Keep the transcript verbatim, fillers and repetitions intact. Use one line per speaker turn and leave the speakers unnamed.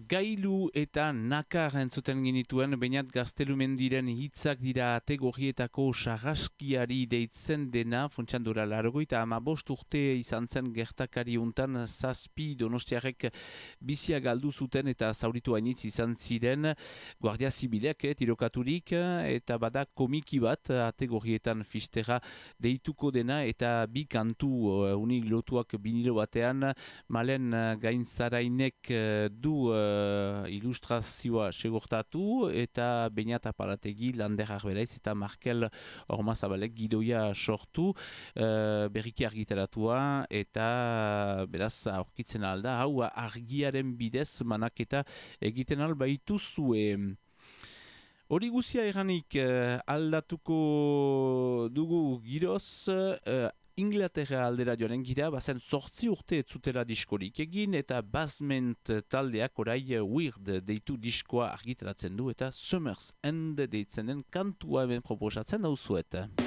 Gailu eta nakar entzuten ginituen, bainat Gaztelumendiren hitzak dira ategorrietako sarraskiari deitzen dena, funtsandura largoita ama bost urte izan zen gertakari untan zazpi donostiarek bizia galdu zuten eta zauritu hainitz izan ziren Guardia Zibilek eh, tirokaturik eta bada komiki bat ategorrietan fistera deituko dena eta bi kantu uh, unik lotuak binilo batean Malen uh, Gainzarainek uh, du uh, ilustrazioa segurtatu eta Beñat Aparategi Lander Arbelaiz eta Markel Ormazabalek gidoia sortu uh, berriki argitaratua eta beraz aurkitzen alda hau argiaren bidez manaketa egiten albaitu zuen. Hori guzia eranik uh, aldatuko dugu giroz uh, Inglaterra aldera joaren gira, bazen sortzi urte etzutela diskorik egin eta Basement taldeak orai Weird deitu diskoa argitaratzen du eta Summer's End deitzen den kantua hemen proposatzen dauzuet.